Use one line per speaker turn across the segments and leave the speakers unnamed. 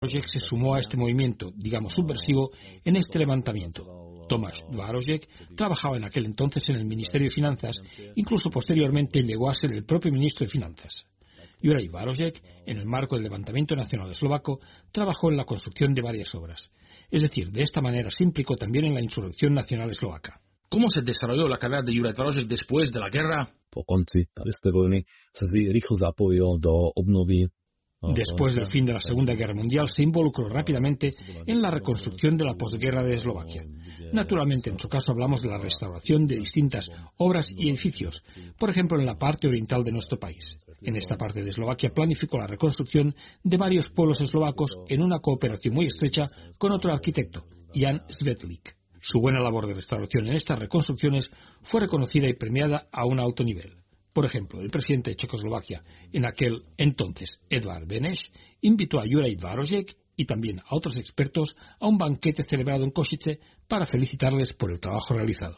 Dvářek se sumó a este movimiento, digamos subversivo, en este levantamiento. Tomáš Dvářek trabajaba en aquel entonces en el Ministerio de Finanzas, incluso posteriormente llegó a ser el propio ministro de Finanzas. Juraj Dvářek, en el marco del levantamiento nacional eslovaco, trabajó en la construcción de varias obras. Es decir, de esta manera se implicó también en la insurrección nacional eslovaca.
¿Cómo se desarrolló la carrera de Juraj Dvářek después de la guerra?
Po konci Prvej vojny sa rýchlo zapojil do obnovy.
Después del fin de la Segunda Guerra Mundial se involucró rápidamente en la reconstrucción de la posguerra de Eslovaquia. Naturalmente, en su caso hablamos de la restauración de distintas obras y edificios, por ejemplo en la parte oriental de nuestro país. En esta parte de Eslovaquia planificó la reconstrucción de varios pueblos eslovacos en una cooperación muy estrecha con otro arquitecto, Jan Svetlik. Su buena labor de restauración en estas reconstrucciones fue reconocida y premiada a un alto nivel. Por ejemplo, el presidente de Checoslovaquia, en aquel entonces Edvard Beneš, invitó a Juraj Dvářek y también a otros expertos a un banquete celebrado en Košice para felicitarles por el trabajo realizado.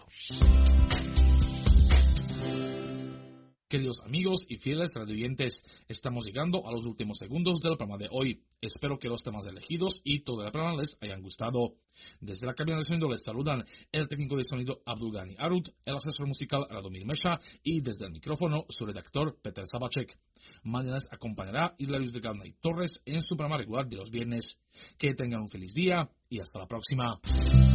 Queridos amigos y fieles radioyentes, estamos llegando a los últimos segundos del programa de hoy. Espero que los temas elegidos y todo el programa les hayan gustado. Desde la cabina de sonido les saludan el técnico de sonido Abdulgani Arut, el asesor musical Radomir Meša y desde el micrófono su redactor Peter Sabacek. Mañana les acompañará Hilarius de Galnay Torres en su programa regular de los viernes. Que tengan un feliz día y hasta la próxima.